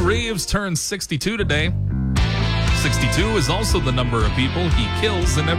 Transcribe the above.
Reeves turns 62 today. 62 is also the number of people he kills in every